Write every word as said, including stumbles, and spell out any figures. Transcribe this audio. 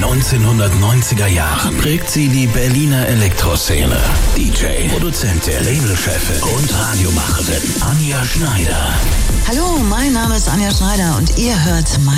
neunzehnhundertneunziger Jahren prägt sie die Berliner Elektroszene. D J, Produzentin, Labelchefin und Radiomacherin Anja Schneider. Hallo, mein Name ist Anja Schneider und ihr hört mein